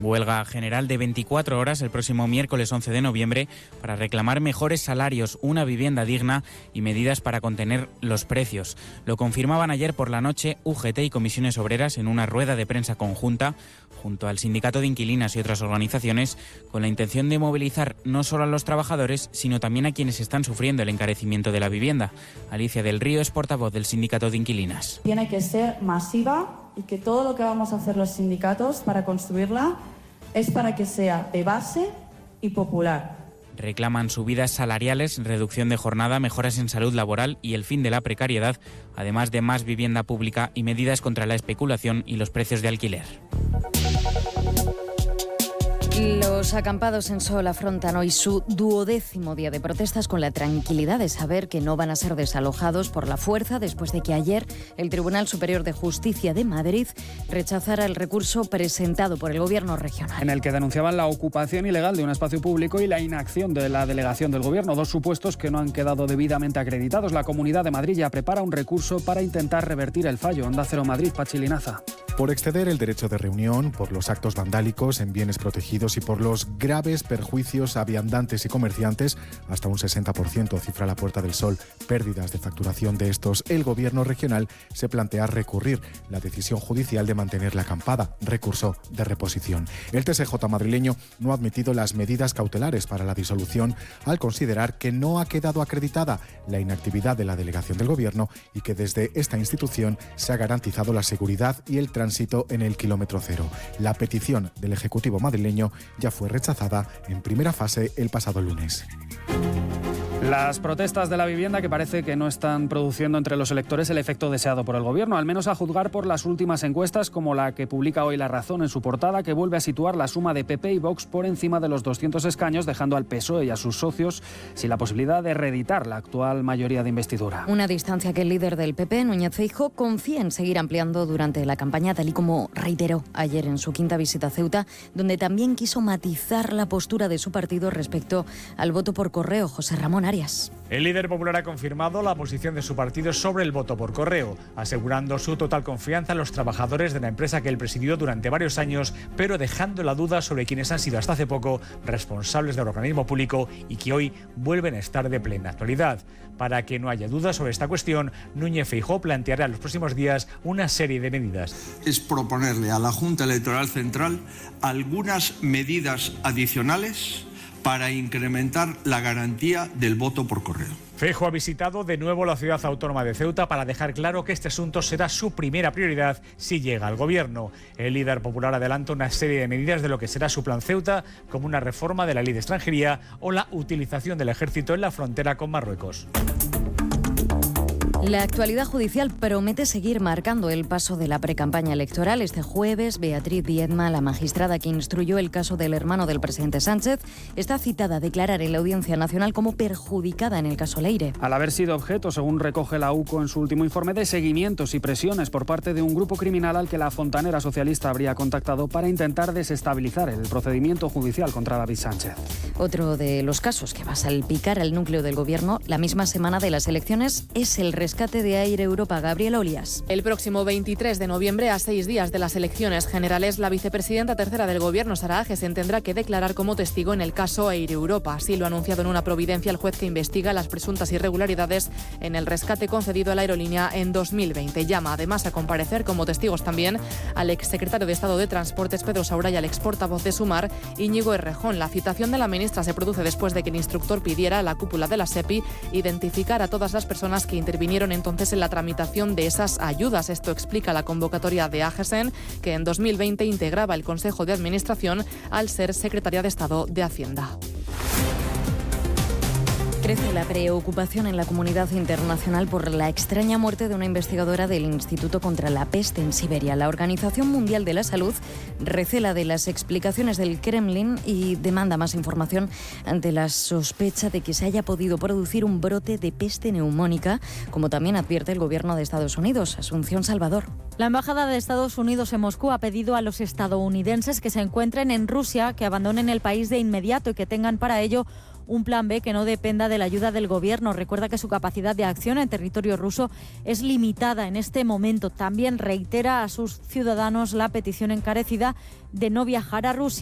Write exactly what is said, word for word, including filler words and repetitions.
Huelga general de veinticuatro horas el próximo miércoles once de noviembre para reclamar mejores salarios, una vivienda digna y medidas para contener los precios. Lo confirmaban ayer por la noche U G T y Comisiones Obreras en una rueda de prensa conjunta junto al Sindicato de Inquilinas y otras organizaciones, con la intención de movilizar no solo a los trabajadores, sino también a quienes están sufriendo el encarecimiento de la vivienda. Alicia del Río es portavoz del Sindicato de Inquilinas. Tiene que ser masiva y que todo lo que vamos a hacer los sindicatos para construirla es para que sea de base y popular. Reclaman subidas salariales, reducción de jornada, mejoras en salud laboral y el fin de la precariedad, además de más vivienda pública y medidas contra la especulación y los precios de alquiler. Los acampados en Sol afrontan hoy su duodécimo día de protestas con la tranquilidad de saber que no van a ser desalojados por la fuerza después de que ayer el Tribunal Superior de Justicia de Madrid rechazara el recurso presentado por el Gobierno regional. En el que denunciaban la ocupación ilegal de un espacio público y la inacción de la delegación del Gobierno, dos supuestos que no han quedado debidamente acreditados. La Comunidad de Madrid ya prepara un recurso para intentar revertir el fallo. Onda Cero Madrid, Pachi Linaza. Por exceder el derecho de reunión, por los actos vandálicos en bienes protegidos y por los graves perjuicios a viandantes y comerciantes, hasta un sesenta por ciento cifra la Puerta del Sol, pérdidas de facturación de estos, el Gobierno regional se plantea recurrir la decisión judicial de mantener la acampada, recurso de reposición. El T S J madrileño no ha admitido las medidas cautelares para la disolución al considerar que no ha quedado acreditada la inactividad de la delegación del Gobierno y que desde esta institución se ha garantizado la seguridad y el tránsito en el kilómetro cero. La petición del Ejecutivo madrileño ya fue rechazada en primera fase el pasado lunes. Las protestas de la vivienda que parece que no están produciendo entre los electores el efecto deseado por el Gobierno, al menos a juzgar por las últimas encuestas como la que publica hoy La Razón en su portada, que vuelve a situar la suma de P P y Vox por encima de los doscientos escaños, dejando al P S O E y a sus socios sin la posibilidad de reeditar la actual mayoría de investidura. Una distancia que el líder del P P, Núñez Feijóo, confía en seguir ampliando durante la campaña, tal y como reiteró ayer en su quinta visita a Ceuta, donde también quiso matizar la postura de su partido respecto al voto por correo. José Ramón Arias. El líder popular ha confirmado la posición de su partido sobre el voto por correo, asegurando su total confianza en los trabajadores de la empresa que él presidió durante varios años, pero dejando la duda sobre quienes han sido hasta hace poco responsables del organismo público y que hoy vuelven a estar de plena actualidad. Para que no haya duda sobre esta cuestión, Núñez Feijóo planteará en los próximos días una serie de medidas. Es proponerle a la Junta Electoral Central algunas medidas adicionales para incrementar la garantía del voto por correo. Feijóo ha visitado de nuevo la ciudad autónoma de Ceuta para dejar claro que este asunto será su primera prioridad si llega al Gobierno. El líder popular adelanta una serie de medidas de lo que será su plan Ceuta, como una reforma de la ley de extranjería o la utilización del ejército en la frontera con Marruecos. La actualidad judicial promete seguir marcando el paso de la precampaña electoral. Este jueves, Beatriz Viedma, la magistrada que instruyó el caso del hermano del presidente Sánchez, está citada a declarar en la Audiencia Nacional como perjudicada en el caso Leire. Al haber sido objeto, según recoge la U C O en su último informe, de seguimientos y presiones por parte de un grupo criminal al que la fontanera socialista habría contactado para intentar desestabilizar el procedimiento judicial contra David Sánchez. Otro de los casos que va a salpicar al núcleo del Gobierno la misma semana de las elecciones es el rescate de Air Europa. Gabriela Olías. El próximo veintitrés de noviembre, a seis días de las elecciones generales, la vicepresidenta tercera del Gobierno, Sara Agesen, tendrá que declarar como testigo en el caso Air Europa. Así lo ha anunciado en una providencia el juez que investiga las presuntas irregularidades en el rescate concedido a la aerolínea en dos mil veinte. Llama además a comparecer como testigos también al exsecretario de Estado de Transportes, Pedro Saura, y al exportavoz de Sumar, Íñigo Errejón. La citación de la ministra se produce después de que el instructor pidiera a la cúpula de la SEPI identificar a todas las personas que intervinieron entonces en la tramitación de esas ayudas. Esto explica la convocatoria de Agesen, que en dos mil veinte integraba el Consejo de Administración al ser secretaria de Estado de Hacienda. Crece la preocupación en la comunidad internacional por la extraña muerte de una investigadora del Instituto contra la Peste en Siberia. La Organización Mundial de la Salud recela de las explicaciones del Kremlin y demanda más información ante la sospecha de que se haya podido producir un brote de peste neumónica, como también advierte el gobierno de Estados Unidos. Asunción Salvador. La Embajada de Estados Unidos en Moscú ha pedido a los estadounidenses que se encuentren en Rusia que abandonen el país de inmediato y que tengan para ello un plan B que no dependa de la ayuda del gobierno. Recuerda que su capacidad de acción en territorio ruso es limitada en este momento. También reitera a sus ciudadanos la petición encarecida de no viajar a Rusia.